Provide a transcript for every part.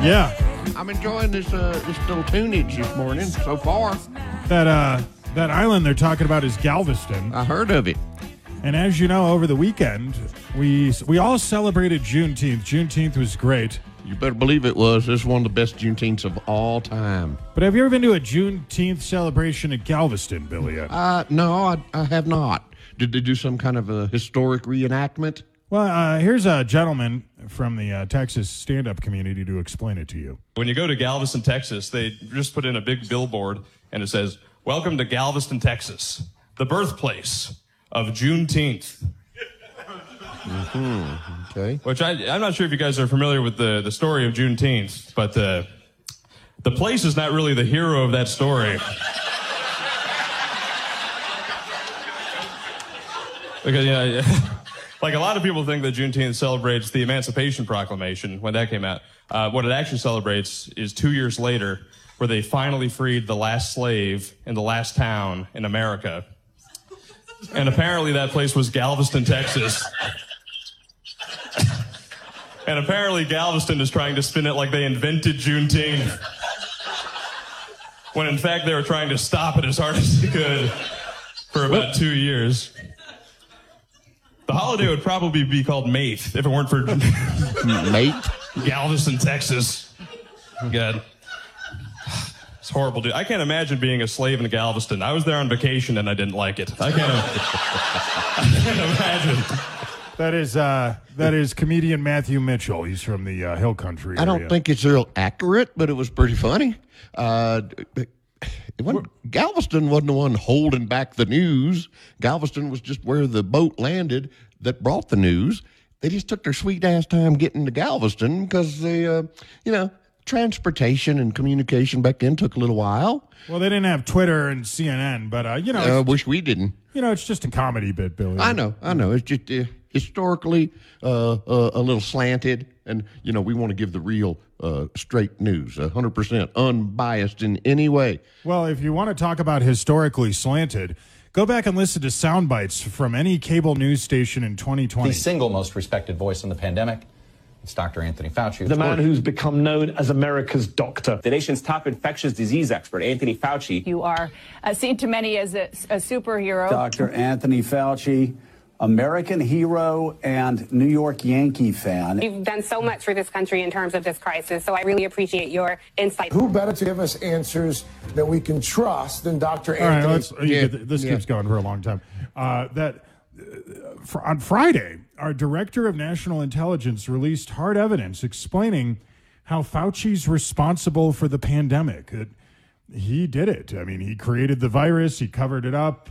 Yeah. I'm enjoying this little tunage this morning so far. That island they're talking about is Galveston. I heard of it. And as you know, over the weekend, we all celebrated Juneteenth. Juneteenth was great. You better believe it was. This is one of the best Juneteenths of all time. But have you ever been to a Juneteenth celebration at Galveston, Billy? No, I have not. Did they do some kind of a historic reenactment? Well, here's a gentleman from the Texas stand-up community to explain it to you. When you go to Galveston, Texas, they just put in a big billboard, and it says, "Welcome to Galveston, Texas, the birthplace of Juneteenth." Okay. Which I'm not sure if you guys are familiar with the story of Juneteenth, but the place is not really the hero of that story. Because, like a lot of people think that Juneteenth celebrates the Emancipation Proclamation when that came out. What it actually celebrates is 2 years later, where they finally freed the last slave in the last town in America. And apparently that place was Galveston, Texas. And apparently Galveston is trying to spin it like they invented Juneteenth, when in fact they were trying to stop it as hard as they could for about 2 years. The holiday would probably be called Mate if it weren't for Mate? Galveston, Texas. God. It's horrible, dude. I can't imagine being a slave in Galveston. I was there on vacation and I didn't like it. I can't imagine. That is comedian Matthew Mitchell. He's from the Hill Country area. I don't think it's real accurate, but it was pretty funny. Galveston wasn't the one holding back the news. Galveston was just where the boat landed that brought the news. They just took their sweet ass time getting to Galveston because they, transportation and communication back then took a little while. Well, they didn't have Twitter and CNN, but I wish we didn't. It's just a comedy bit, Billy. I know. It's just historically a little slanted, and we want to give the real straight news, 100% unbiased in any way. Well, if you want to talk about historically slanted, go back and listen to sound bites from any cable news station in 2020. The single most respected voice in the pandemic. It's Dr. Anthony Fauci. The man who's become known as America's doctor. The nation's top infectious disease expert, Anthony Fauci. You are seen to many as a superhero. Dr. Anthony Fauci, American hero and New York Yankee fan. You've done so much for this country in terms of this crisis, so I really appreciate your insight. Who better to give us answers that we can trust than Dr. Anthony? All right, this keeps going for a long time. On Friday, our Director of National Intelligence released hard evidence explaining how Fauci's responsible for the pandemic. He did it. I mean, he created the virus. He covered it up.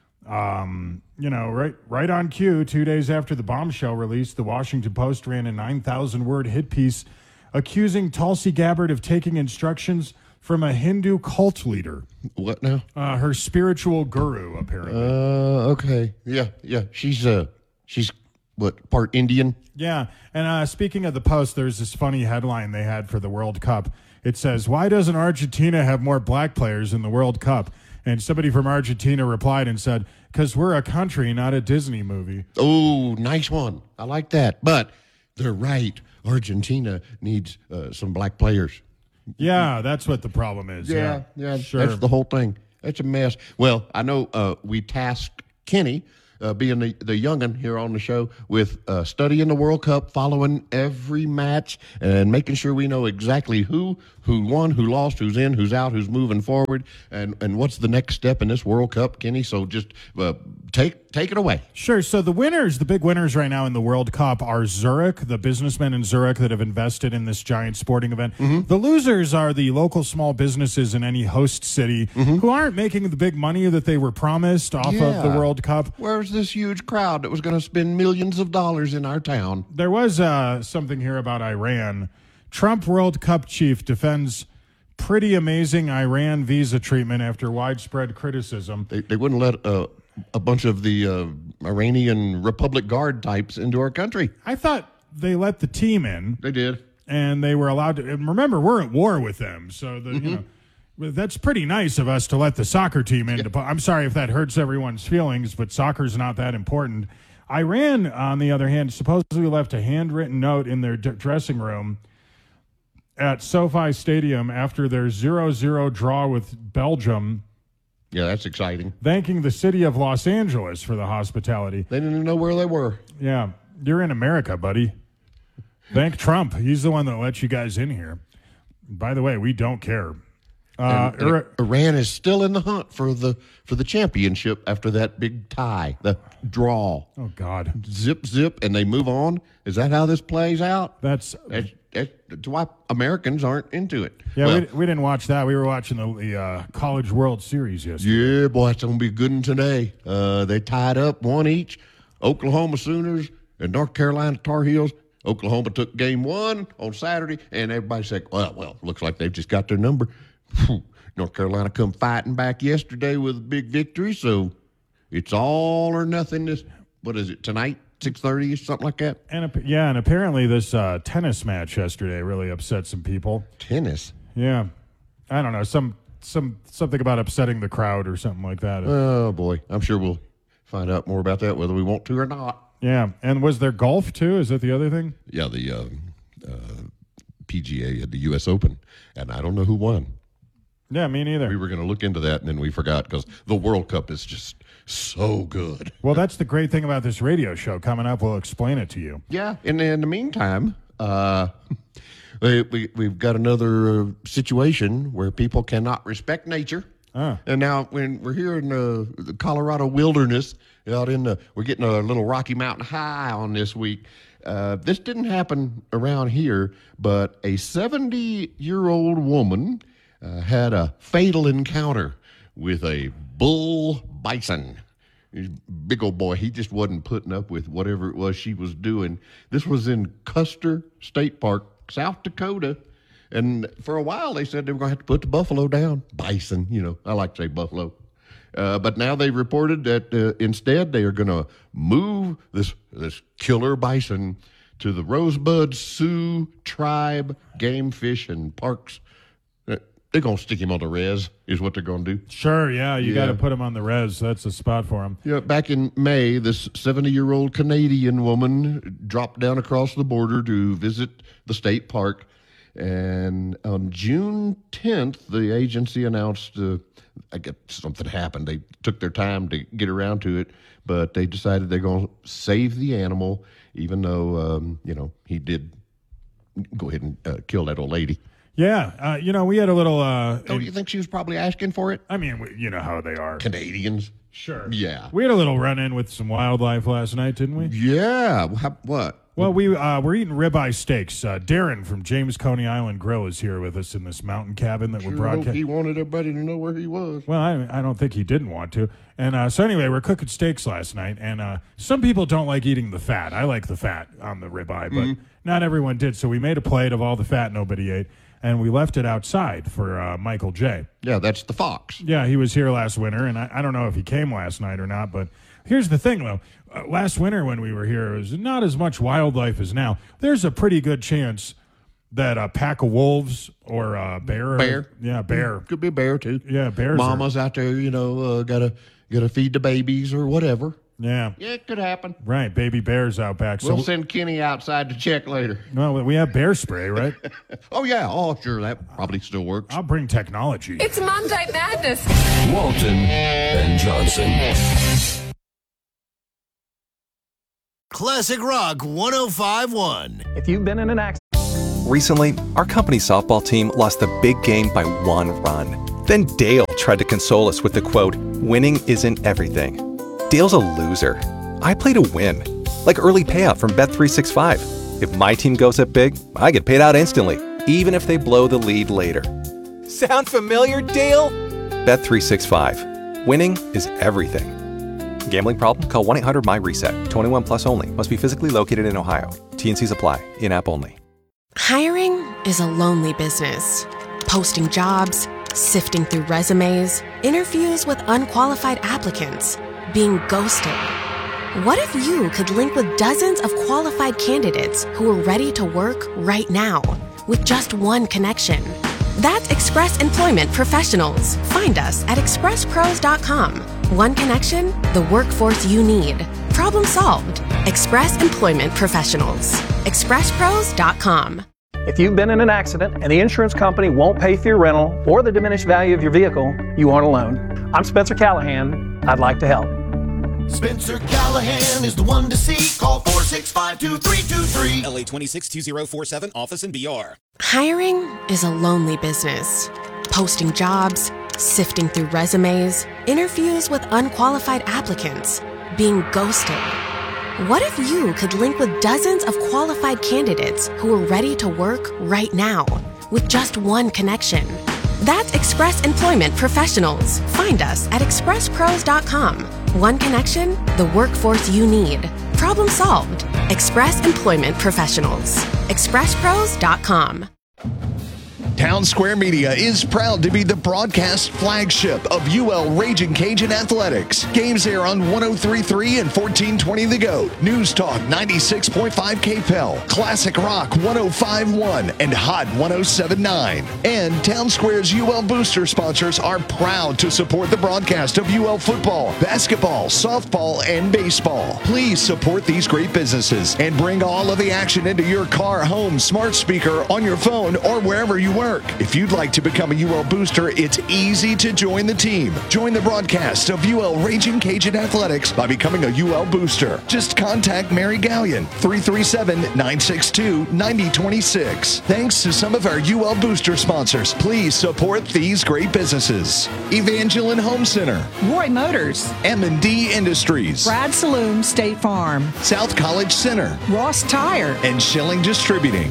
Right on cue, 2 days after the bombshell release, the Washington Post ran a 9,000-word hit piece accusing Tulsi Gabbard of taking instructions from a Hindu cult leader. What now? Her spiritual guru, apparently. Okay. Yeah. She's what, part Indian? Yeah. And speaking of the Post, there's this funny headline they had for the World Cup. It says, "Why doesn't Argentina have more black players in the World Cup?" And somebody from Argentina replied and said, "Because we're a country, not a Disney movie." Oh, nice one. I like that. But they're right. Argentina needs some black players. Yeah, that's what the problem is. Yeah, sure. That's the whole thing. It's a mess. Well, I know we tasked Kenny, being the youngin' here on the show, with studying the World Cup, following every match, and making sure we know exactly who won, who lost, who's in, who's out, who's moving forward, and what's the next step in this World Cup, Kenny. So just take it away. Sure. So the big winners right now in the World Cup are Zurich, the businessmen in Zurich that have invested in this giant sporting event. Mm-hmm. The losers are the local small businesses in any host city who aren't making the big money that they were promised off of the World Cup. Where's this huge crowd that was going to spend millions of dollars in our town? There was something here about Iran. Trump World Cup chief defends pretty amazing Iran visa treatment after widespread criticism. They wouldn't let a bunch of the Iranian Republic Guard types into our country. I thought they let the team in. They did. And they were allowed to. And remember, we're at war with them. So, that's pretty nice of us to let the soccer team in. Yeah. I'm sorry if that hurts everyone's feelings, but soccer's not that important. Iran, on the other hand, supposedly left a handwritten note in their dressing room at SoFi Stadium after their 0-0 draw with Belgium. Yeah, that's exciting. Thanking the city of Los Angeles for the hospitality. They didn't even know where they were. Yeah, you're in America, buddy. Thank Trump. He's the one that let you guys in here. By the way, we don't care. Iran is still in the hunt for the championship after that big tie, the draw. Oh, God. Zip, and they move on. Is that how this plays out? That's why Americans aren't into it. Yeah, well, we didn't watch that. We were watching the College World Series yesterday. Yeah, boy, it's going to be a good one today. They tied up 1 each. Oklahoma Sooners and North Carolina Tar Heels. Oklahoma took game 1 on Saturday, and everybody said, well, looks like they've just got their number. North Carolina come fighting back yesterday with a big victory, so it's all or nothing. What is it, tonight, 6:30 or something like that? And apparently this tennis match yesterday really upset some people. Tennis? Yeah. I don't know, something about upsetting the crowd or something like that. Oh, boy. I'm sure we'll find out more about that, whether we want to or not. Yeah, and was there golf, too? Is that the other thing? Yeah, the PGA at the U.S. Open, and I don't know who won. Yeah, me neither. We were going to look into that, and then we forgot because the World Cup is just so good. Well, that's the great thing about this radio show. Coming up, we'll explain it to you. Yeah, and in the meantime, we've got another situation where people cannot respect nature. And now when we're here in the Colorado wilderness, we're getting a little Rocky Mountain high on this week. This didn't happen around here, but a 70-year-old woman had a fatal encounter with a bull bison. Big old boy. He just wasn't putting up with whatever it was she was doing. This was in Custer State Park, South Dakota. And for a while, they said they were going to have to put the buffalo down. Bison, I like to say buffalo. But now they reported that instead they are going to move this killer bison to the Rosebud Sioux Tribe Game Fish and Parks. They're going to stick him on the res, is what they're going to do. Sure, yeah, you got to put him on the res. That's the spot for him. Yeah, back in May, this 70-year-old Canadian woman dropped down across the border to visit the state park. And on June 10th, the agency announced, I guess something happened. They took their time to get around to it, but they decided they're going to save the animal, even though, he did go ahead and kill that old lady. Yeah, we had a little... Don't you think she was probably asking for it? I mean, you know how they are. Canadians. Sure. Yeah. We had a little run-in with some wildlife last night, didn't we? Yeah. What? Well, we're eating ribeye steaks. Darren from James Coney Island Grill is here with us in this mountain cabin that we're broadcasting. He wanted everybody to know where he was. Well, I don't think he didn't want to. And so anyway, we're cooking steaks last night, and some people don't like eating the fat. I like the fat on the ribeye, but not everyone did. So we made a plate of all the fat nobody ate, and we left it outside for Michael J. Yeah, that's the fox. Yeah, he was here last winter, and I don't know if he came last night or not, but here's the thing, though. Last winter when we were here, it was not as much wildlife as now. There's a pretty good chance that a pack of wolves or a bear. Bear. Yeah, bear. Could be a bear, too. Yeah, bears. Mama's out there, gotta feed the babies or whatever. Yeah. Yeah, it could happen. Right, baby bears out back. We'll send Kenny outside to check later. Well, we have bear spray, right? Oh, yeah. Oh, sure. That probably still works. I'll bring technology. It's Monday Madness. Walton and Johnson. Classic Rock 105.1. If you've been in an accident. Recently, our company softball team lost the big game by 1 run. Then Dale tried to console us with the quote, "Winning isn't everything." Dale's a loser. I play to win. Like early payout from Bet365. If my team goes up big, I get paid out instantly, even if they blow the lead later. Sound familiar, Dale? Bet365. Winning is everything. Gambling problem? Call 1-800-MY-RESET. 21 plus only. Must be physically located in Ohio. T&Cs apply. In-app only. Hiring is a lonely business. Posting jobs, sifting through resumes, interviews with unqualified applicants, being ghosted. What if you could link with dozens of qualified candidates who are ready to work right now with just one connection? That's Express Employment Professionals. Find us at expresspros.com. One connection, the workforce you need. Problem solved. Express Employment Professionals. expresspros.com. If you've been in an accident and the insurance company won't pay for your rental or the diminished value of your vehicle, you aren't alone. I'm Spencer Callahan. I'd like to help. Spencer Callahan is the one to see. Call 465-2323. LA 262047, office in BR. Hiring is a lonely business. Posting jobs, sifting through resumes, interviews with unqualified applicants, being ghosted. What if you could link with dozens of qualified candidates who are ready to work right now with just one connection? That's Express Employment Professionals. Find us at expresspros.com. One connection, the workforce you need. Problem solved. Express Employment Professionals. expresspros.com. Town Square Media is proud to be the broadcast flagship of UL Raging Cajun Athletics. Games air on 103.3 and 1420 The Goat, News Talk 96.5 KPEL, Classic Rock 105.1, and Hot 107.9. And Town Square's UL Booster sponsors are proud to support the broadcast of UL football, basketball, softball, and baseball. Please support these great businesses and bring all of the action into your car, home, smart speaker, on your phone, or wherever you work. If you'd like to become a UL Booster, it's easy to join the team. Join the broadcast of UL Raging Cajun Athletics by becoming a UL Booster. Just contact Mary Gallion, 337-962-9026. Thanks to some of our UL Booster sponsors, please support these great businesses. Evangeline Home Center, Roy Motors, M&D Industries, Brad Saloon State Farm, South College Center, Ross Tire, and Schilling Distributing.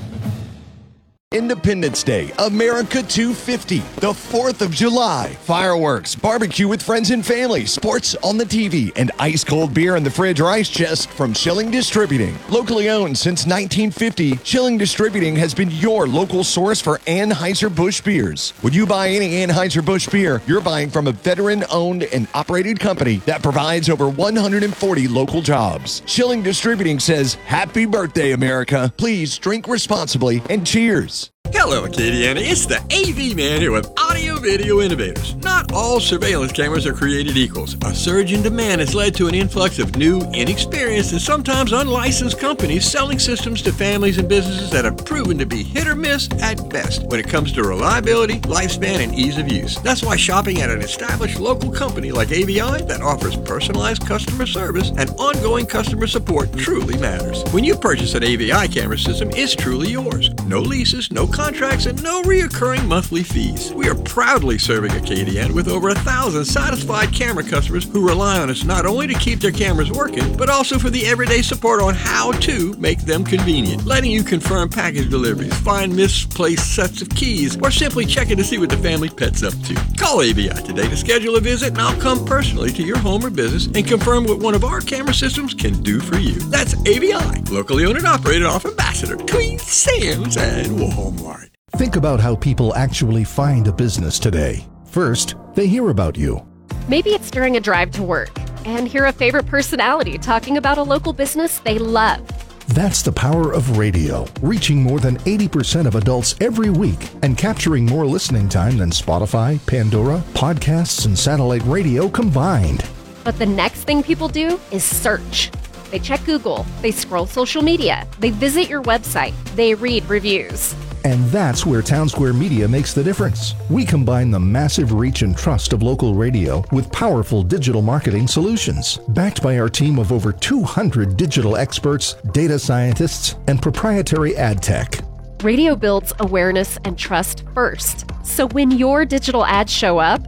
Independence Day, America 250, the 4th of July. Fireworks, barbecue with friends and family, sports on the TV, and ice cold beer in the fridge or ice chest from Schilling Distributing. Locally owned since 1950, Schilling Distributing has been your local source for Anheuser-Busch beers. When you buy any Anheuser-Busch beer, you're buying from a veteran-owned and operated company that provides over 140 local jobs. Schilling Distributing says, "Happy birthday, America. Please drink responsibly and cheers." Hello, Acadiana. It's the AV Man here with Audio Video Innovators. Not all surveillance cameras are created equals. A surge in demand has led to an influx of new, inexperienced, and sometimes unlicensed companies selling systems to families and businesses that have proven to be hit or miss at best when it comes to reliability, lifespan, and ease of use. That's why shopping at an established local company like AVI that offers personalized customer service and ongoing customer support truly matters. When you purchase an AVI camera system, it's truly yours. No leases, no contracts, and no reoccurring monthly fees. We are proudly serving Acadiana with over 1,000 satisfied camera customers who rely on us not only to keep their cameras working, but also for the everyday support on how to make them convenient, letting you confirm package deliveries, find misplaced sets of keys, or simply checking to see what the family pet's up to. Call AVI today to schedule a visit, and I'll come personally to your home or business and confirm what one of our camera systems can do for you. That's AVI, locally owned and operated off Ambassador, Queens, Sam's, and Walmart. Think about how people actually find a business today. First, they hear about you. Maybe it's during a drive to work and hear a favorite personality talking about a local business they love. That's the power of radio, reaching more than 80% of adults every week and capturing more listening time than Spotify, Pandora, podcasts, and satellite radio combined. But the next thing people do is search. They check Google, they scroll social media, they visit your website, they read reviews. And that's where Town Square Media makes the difference. We combine the massive reach and trust of local radio with powerful digital marketing solutions. Backed by our team of over 200 digital experts, data scientists, and proprietary ad tech. Radio builds awareness and trust first. So when your digital ads show up,